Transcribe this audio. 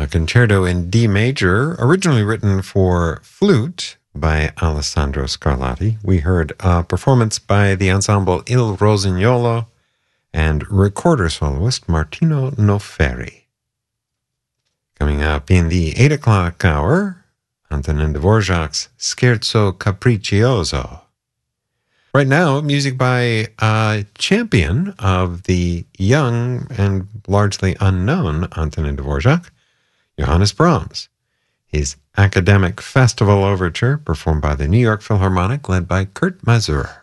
a concerto in D major, originally written for flute by Alessandro Scarlatti. We heard a performance by the ensemble Il Rossignolo and recorder soloist Martino Noferri. Coming up in the 8 o'clock hour, Antonin Dvorak's Scherzo Capriccioso. Right now, music by a champion of the young and largely unknown Antonin Dvorak, Johannes Brahms. His Academic Festival Overture, performed by the New York Philharmonic, led by Kurt Masur.